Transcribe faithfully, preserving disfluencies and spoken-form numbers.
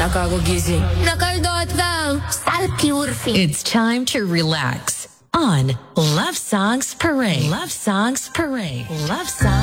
Nakakagising. Nakaldot lang. Salty-urfi. It's time to relax on Love Songs Parade. Love Songs Parade. Love Songs.